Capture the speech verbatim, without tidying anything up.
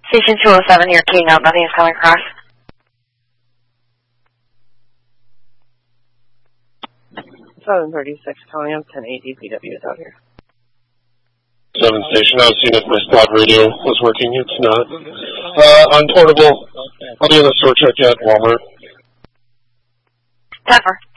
Station two oh seven, you're keying out. Nothing is coming across. seven thirty-six, calling up ten eighty P W is out here. seven station, I was seeing if my squad radio was working. It's not. Uh, on portable, I'll be on the store check at Walmart. ten four.